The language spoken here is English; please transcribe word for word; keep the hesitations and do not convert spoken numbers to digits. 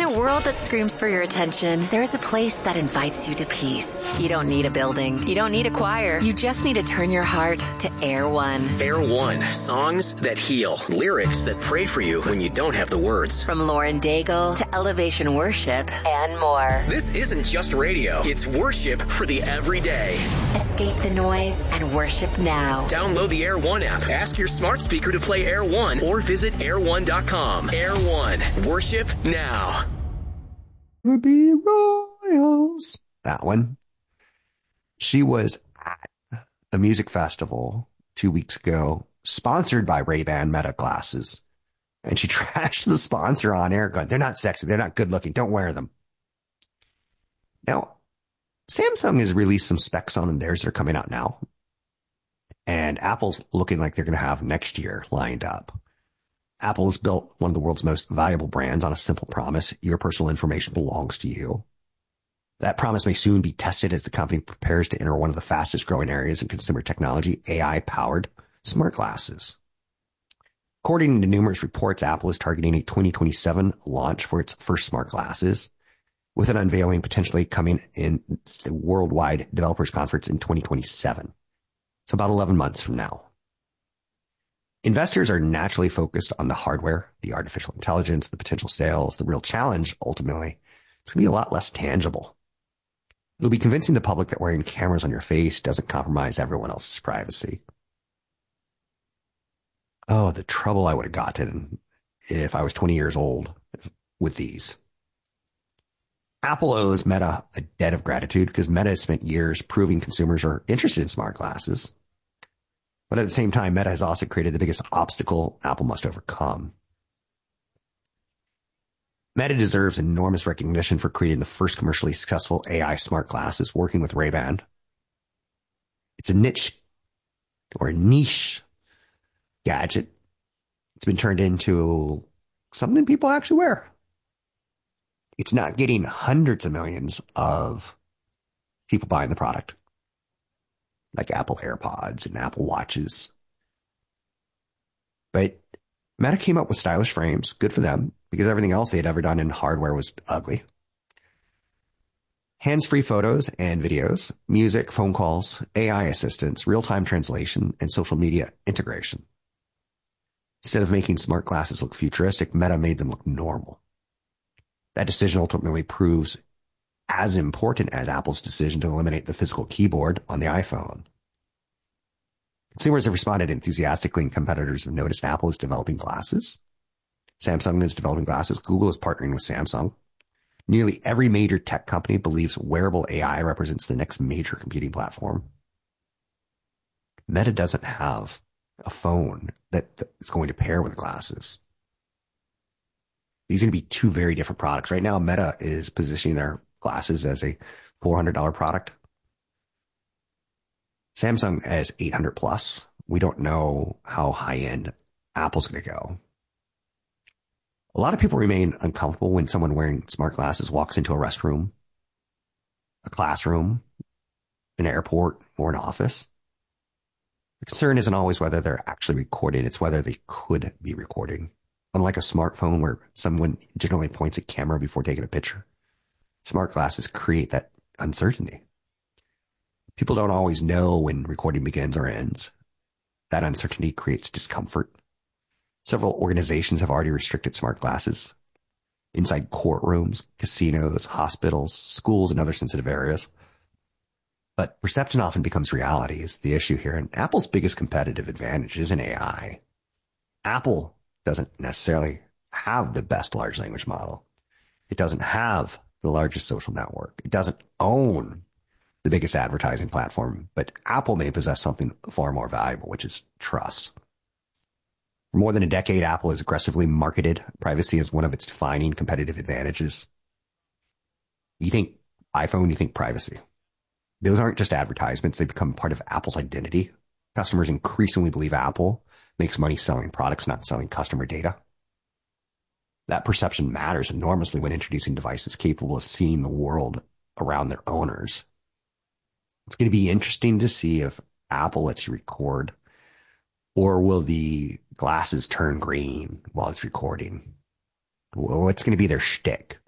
a world that screams for your attention, there is a place that invites you to peace. You don't need a building. You don't need a choir. You just need to turn your heart to Air One. Air One. Songs that heal. Lyrics that pray for you when you don't have the words. From Lauren Daigle to Elevation Worship and more. This isn't just radio. It's worship for the everyday. Escape the noise and worship now. Download the Air One app. Ask your smart speaker to play Air One or visit air one dot com. Air One. Worship now. Be Royals. That one. She was at a music festival two weeks ago, sponsored by Ray-Ban Meta glasses. And she trashed the sponsor on air going, they're not sexy. They're not good looking. Don't wear them. Now, Samsung has released some specs on theirs that are coming out now. And Apple's looking like they're going to have next year lined up. Apple has built one of the world's most valuable brands on a simple promise. Your personal information belongs to you. That promise may soon be tested as the company prepares to enter one of the fastest growing areas in consumer technology, A I-powered smart glasses. According to numerous reports, Apple is targeting a twenty twenty-seven launch for its first smart glasses, with an unveiling potentially coming in the Worldwide Developers Conference in twenty twenty-seven. So about eleven months from now. Investors are naturally focused on the hardware, the artificial intelligence, the potential sales. The real challenge, ultimately, is going to be a lot less tangible. It'll be convincing the public that wearing cameras on your face doesn't compromise everyone else's privacy. Oh, the trouble I would have gotten if I was twenty years old with these. Apple owes Meta a debt of gratitude because Meta has spent years proving consumers are interested in smart glasses. But at the same time, Meta has also created the biggest obstacle Apple must overcome. Meta deserves enormous recognition for creating the first commercially successful A I smart glasses working with Ray-Ban. It's a niche or a niche gadget. It's been turned into something people actually wear. It's not getting hundreds of millions of people buying the product, like Apple AirPods and Apple Watches. But Meta came up with stylish frames, good for them, because everything else they had ever done in hardware was ugly. Hands-free photos and videos, music, phone calls, A I assistance, real-time translation, and social media integration. Instead of making smart glasses look futuristic, Meta made them look normal. That decision ultimately proves as important as Apple's decision to eliminate the physical keyboard on the iPhone. Consumers have responded enthusiastically and competitors have noticed Apple is developing glasses. Samsung is developing glasses. Google is partnering with Samsung. Nearly every major tech company believes wearable A I represents the next major computing platform. Meta doesn't have a phone that is going to pair with glasses. These are going to be two very different products. Right now, Meta is positioning their glasses as a four hundred dollars product. Samsung as eight hundred plus. We don't know how high end Apple's going to go. A lot of people remain uncomfortable when someone wearing smart glasses walks into a restroom, a classroom, an airport, or an office. The concern isn't always whether they're actually recording, it's whether they could be recording. Unlike a smartphone where someone generally points a camera before taking a picture, smart glasses create that uncertainty. People don't always know when recording begins or ends. That uncertainty creates discomfort. Several organizations have already restricted smart glasses inside courtrooms, casinos, hospitals, schools, and other sensitive areas. But perception often becomes reality is the issue here. And Apple's biggest competitive advantage is in A I. Apple doesn't necessarily have the best large language model. It doesn't have the largest social network. It doesn't own the biggest advertising platform, but Apple may possess something far more valuable, which is trust. For more than a decade, Apple has aggressively marketed privacy as one of its defining competitive advantages. You think iPhone, you think privacy. Those aren't just advertisements. They become part of Apple's identity. Customers increasingly believe Apple makes money selling products, not selling customer data. That perception matters enormously when introducing devices capable of seeing the world around their owners. It's going to be interesting to see if Apple lets you record, or will the glasses turn green while it's recording? What's going to be their shtick?